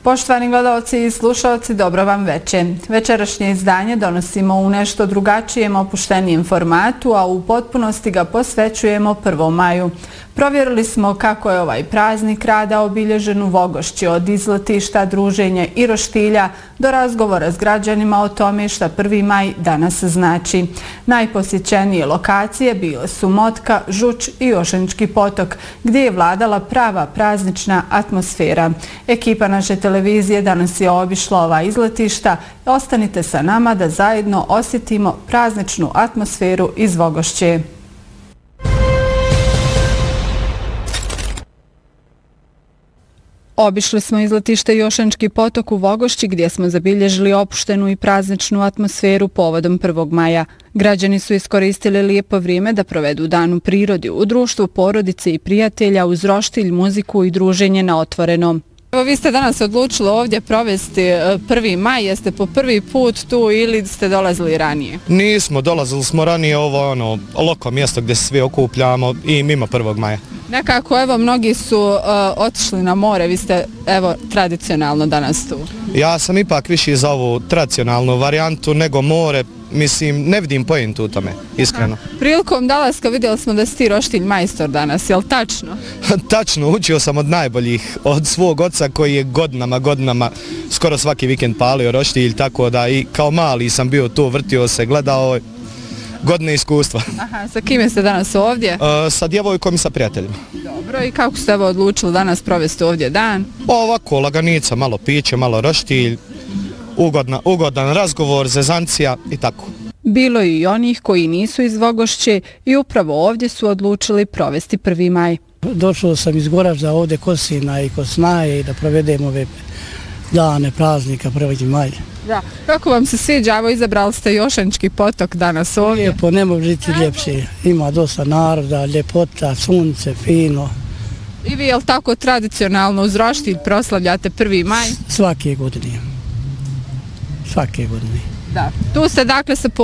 Poštovani gledalci i slušalci, dobro vam večer. Večerašnje izdanje donosimo u nešto drugačijem, opuštenijem formatu, a u potpunosti ga posvećujemo 1. maju. Provjerili smo kako je ovaj praznik rada obilježen u Vogošći, od izletišta, druženja i roštilja do razgovora s građanima o tome šta 1. maj danas znači. Najposjećenije lokacije bile su Motka, Žuč i Jošanički potok, gdje je vladala prava praznična atmosfera. Ekipa naše televizije danas je obišla ova izletišta. Ostanite sa nama da zajedno osjetimo prazničnu atmosferu iz Vogošće. Obišli smo izletište Jošanički potok u Vogošći gdje smo zabilježili opuštenu i prazničnu atmosferu povodom 1. maja. Građani su iskoristili lijepo vrijeme da provedu dan u prirodi, u društvu porodice i prijatelja, uz roštilj, muziku i druženje na otvorenom. Evo, vi ste danas odlučili ovdje provesti 1. maj, jeste po prvi put tu ili ste dolazili ranije? Nismo, dolazili smo ranije, ovo loko mjesto gdje se svi okupljamo i mimo 1. maja. Nekako, evo, mnogi su otišli na more, vi ste, evo, tradicionalno danas tu. Ja sam ipak više za ovu tradicionalnu varijantu nego more, mislim, ne vidim pojentu u tome, iskreno. Prilikom dolaska vidjeli smo da si ti roštilj majstor danas, je li tačno? Tačno, učio sam od najboljih, od svog oca koji je godinama, skoro svaki vikend palio roštilj, tako da i kao mali sam bio tu, vrtio se, gledao, godine iskustva. Aha, sa kime ste danas ovdje? Sa djevojkom i sa prijateljima. Dobro, i kako ste odlučili danas provesti ovdje dan? Ovako, laganica, malo piće, malo roštilj, ugodan razgovor, zezancija i tako. Bilo je i onih koji nisu iz Vogošće i upravo ovdje su odlučili provesti 1. maj. Došao sam iz Goražda ovdje kod sina i kod snaje i da provedemo ove dane praznika 1. maj. Da. Kako vam se sviđa, evo, izabrali ste Jošanički potok danas ovdje? Lijepo, ne može biti ljepše. Ima dosta naroda, ljepota, sunce, fino. I vi, je li tako tradicionalno uz roštilj proslavljate 1. maj? Svake godine. Svake godine. Da. Tu ste dakle sa